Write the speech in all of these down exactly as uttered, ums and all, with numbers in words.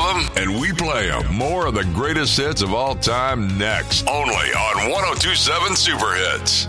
them, and we play them. More of the greatest hits of all time next. Only on one oh two point seven Super Hits.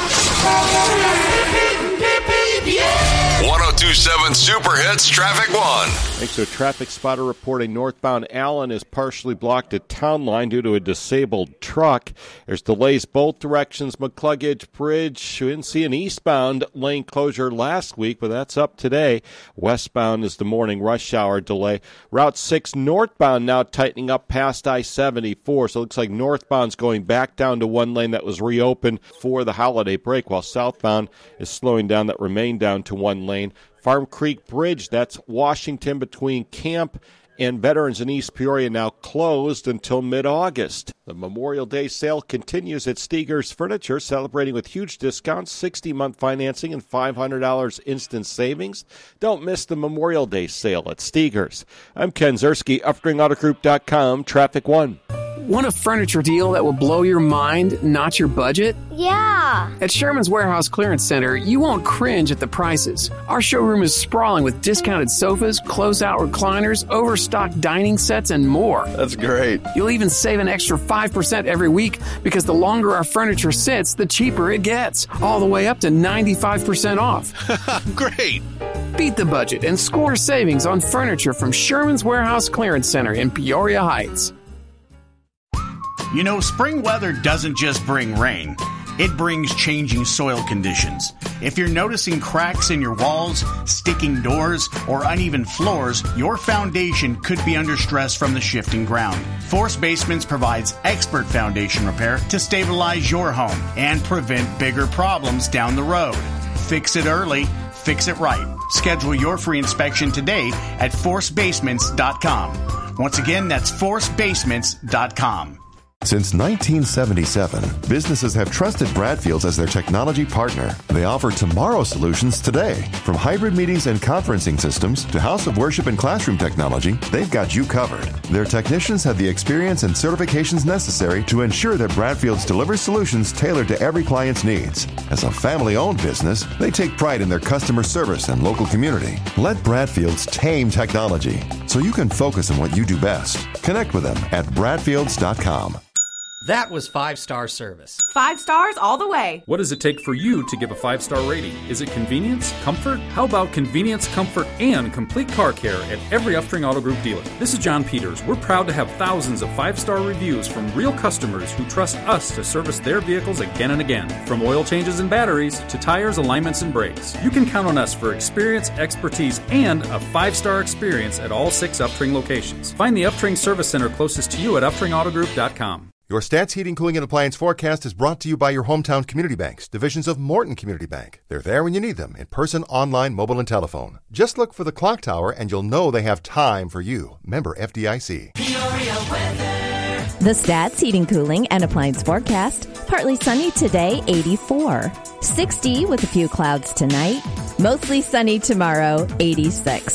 one oh two point seven Super Hits Traffic One. Thanks to a traffic spotter reporting northbound Allen is partially blocked at Town Line due to a disabled truck. There's delays both directions. McCluggage Bridge, we didn't see an eastbound lane closure last week, but that's up today. Westbound is the morning rush hour delay. Route six northbound now tightening up past I seventy-four, so it looks like northbound's going back down to one lane that was reopened for the holiday break, while southbound is slowing down, that remained down to one lane. Farm Creek Bridge, that's Washington between Camp and Veterans in East Peoria, now closed until mid-August. The Memorial Day sale continues at Steger's Furniture, celebrating with huge discounts, sixty-month financing, and five hundred dollars instant savings. Don't miss the Memorial Day sale at Steger's. I'm Ken Zerski, upring auto group dot com, Traffic One. Want a furniture deal that will blow your mind, not your budget? Yeah! At Sherman's Warehouse Clearance Center, you won't cringe at the prices. Our showroom is sprawling with discounted sofas, close-out recliners, overstocked dining sets, and more. That's great. You'll even save an extra five percent every week because the longer our furniture sits, the cheaper it gets. All the way up to ninety-five percent off. Great! Beat the budget and score savings on furniture from Sherman's Warehouse Clearance Center in Peoria Heights. You know, spring weather doesn't just bring rain. It brings changing soil conditions. If you're noticing cracks in your walls, sticking doors, or uneven floors, your foundation could be under stress from the shifting ground. Force Basements provides expert foundation repair to stabilize your home and prevent bigger problems down the road. Fix it early, fix it right. Schedule your free inspection today at force basements dot com. Once again, that's force basements dot com. Since nineteen seventy-seven, businesses have trusted Bradfields as their technology partner. They offer tomorrow solutions today. From hybrid meetings and conferencing systems to house of worship and classroom technology, they've got you covered. Their technicians have the experience and certifications necessary to ensure that Bradfields delivers solutions tailored to every client's needs. As a family-owned business, they take pride in their customer service and local community. Let Bradfields tame technology so you can focus on what you do best. Connect with them at bradfields dot com. That was five-star service. Five stars all the way. What does it take for you to give a five-star rating? Is it convenience? Comfort? How about convenience, comfort, and complete car care at every Upstring Auto Group dealer? This is John Peters. We're proud to have thousands of five-star reviews from real customers who trust us to service their vehicles again and again. From oil changes and batteries to tires, alignments, and brakes. You can count on us for experience, expertise, and a five-star experience at all six Upstring locations. Find the Upstring Service Center closest to you at upstring auto group dot com. Your Stats Heating, Cooling, and Appliance forecast is brought to you by your hometown community banks, divisions of Morton Community Bank. They're there when you need them, in person, online, mobile, and telephone. Just look for the clock tower and you'll know they have time for you. Member F D I C. Peoria weather. The Stats Heating, Cooling, and Appliance forecast. Partly sunny today, eighty-four. sixty with a few clouds tonight. Mostly sunny tomorrow, eighty-six.